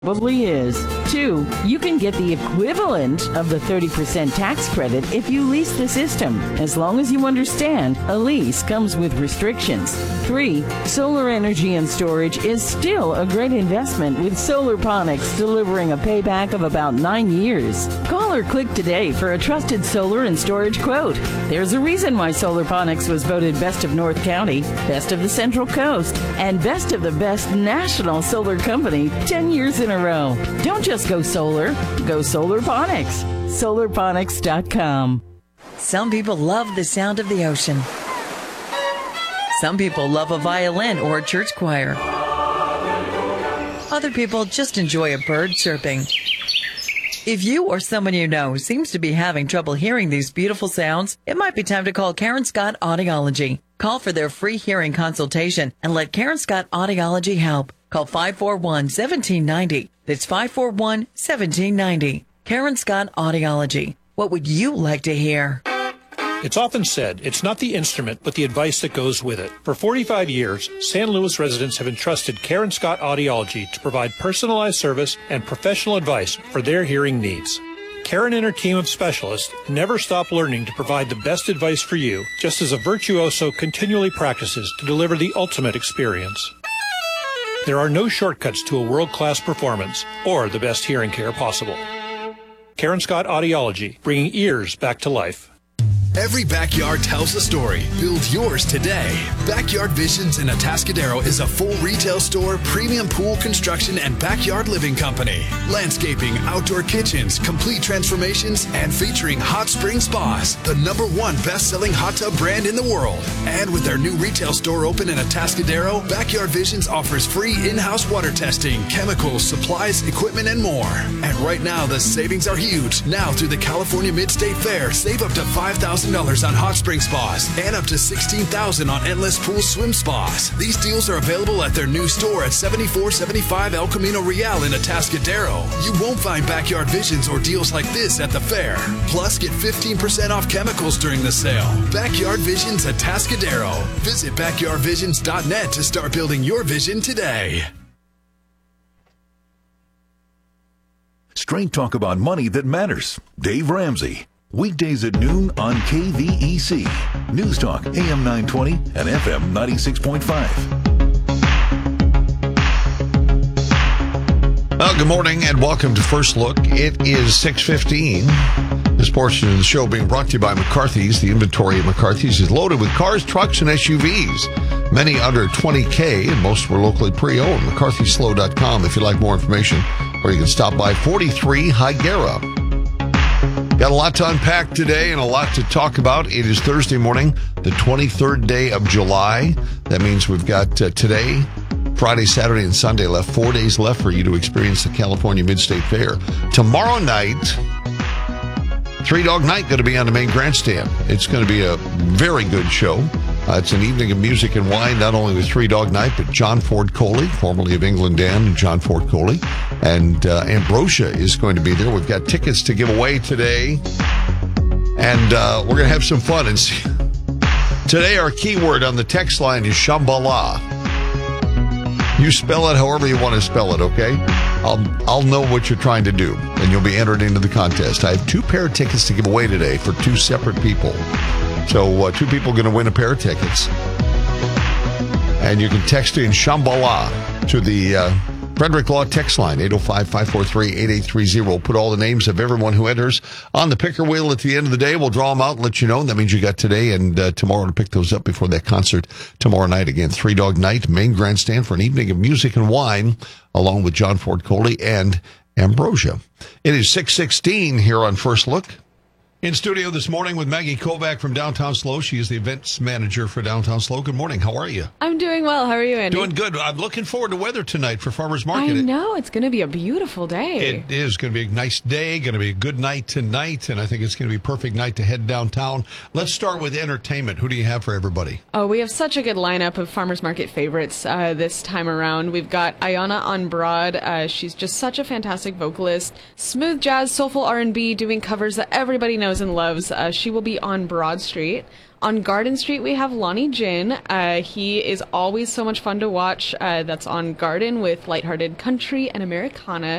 Probably is. 2, you can get the equivalent of the 30% tax credit if you lease the system, as long as you understand a lease comes with restrictions. 3, solar energy and storage is still a great investment with Solarponics delivering a payback of about 9 years. Call or click today for a trusted solar and storage quote. There's a reason why Solarponics was voted Best of North County, Best of the Central Coast, and Best of the Best National Solar Company 10 years in a row. Don't just go solar, go Solarponics. Solarponics.com. Some people love the sound of the ocean. Some people love a violin or a church choir. Other people just enjoy a bird chirping. If you or someone you know seems to be having trouble hearing these beautiful sounds, it might be time to call Karen Scott Audiology. Call for their free hearing consultation and let Karen Scott Audiology help. Call 541-1790. That's 541-1790. Karen Scott Audiology. What would you like to hear? It's often said it's not the instrument, but the advice that goes with it. For 45 years, San Luis residents have entrusted Karen Scott Audiology to provide personalized service and professional advice for their hearing needs. Karen and her team of specialists never stop learning to provide the best advice for you, just as a virtuoso continually practices to deliver the ultimate experience. There are no shortcuts to a world-class performance or the best hearing care possible. Karen Scott Audiology, bringing ears back to life. Every backyard tells a story. Build yours today. Backyard Visions in Atascadero is a full retail store, premium pool construction, and backyard living company. Landscaping, outdoor kitchens, complete transformations, and featuring hot spring spas, the #1 best-selling hot tub brand in the world. And with their new retail store open in Atascadero, Backyard Visions offers free in-house water testing, chemicals, supplies, equipment, and more. And right now, the savings are huge. Now through the California Mid-State Fair, save up to $5,000 on hot spring spas and up to $16,000 on endless pool swim spas. These deals are available at their new store at 7475 El Camino Real in Atascadero. You won't find Backyard Visions or deals like this at the fair. Plus, get 15% off chemicals during the sale. Backyard Visions Atascadero. Visit backyardvisions.net to start building your vision today. Straight talk about money that matters. Dave Ramsey. Weekdays at noon on KVEC. News Talk, AM 920 and FM 96.5. Well, good morning and welcome to First Look. It is 6:15. This portion of the show being brought to you by McCarthy's. The inventory at McCarthy's is loaded with cars, trucks, and SUVs. Many under $20K, and most were locally pre-owned. McCarthysSlow.com if you'd like more information, or you can stop by 43 Higuera. Got a lot to unpack today and a lot to talk about. It is Thursday morning, the 23rd day of July. That means we've got today, Friday, Saturday, and Sunday left. 4 days left for you to experience the California Mid-State Fair. Tomorrow night, Three Dog Night going to be on the main grandstand. It's going to be a very good show. It's an evening of music and wine, not only with Three Dog Night, but John Ford Coley, formerly of England Dan and John Ford Coley, and Ambrosia is going to be there. We've got tickets to give away today, and we're going to have some fun. And today, our keyword on the text line is Shambhala. You spell it however you want to spell it, okay? I'll know what you're trying to do, and you'll be entered into the contest. I have 2 pair of tickets to give away today for 2 separate people. So 2 people are going to win a pair of tickets. And you can text in Shambhala to the Frederick Law text line, 805-543-8830. We'll put all the names of everyone who enters on the picker wheel at the end of the day. We'll draw them out and let you know. That means you got today and tomorrow to pick those up before that concert tomorrow night. Again, Three Dog Night, main grandstand for an evening of music and wine, along with John Ford Coley and Ambrosia. It is 6:16 here on First Look. In studio this morning with Maggie Kovac from Downtown SLO. She is the events manager for Downtown SLO. Good morning. How are you? I'm doing well. How are you, Andy? Doing good. I'm looking forward to weather tonight for Farmers Market. I know. It's going to be a beautiful day. It is going to be a nice day, going to be a good night tonight, and I think it's going to be a perfect night to head downtown. Let's start with entertainment. Who do you have for everybody? Oh, we have such a good lineup of Farmers Market favorites this time around. We've got Ayana on Broad. She's just such a fantastic vocalist. Smooth jazz, soulful R&B, doing covers that everybody knows and loves. She will be on Broad Street. On Garden Street, we have Lonnie Jin. He is always so much fun to watch. That's on Garden with Lighthearted Country and Americana.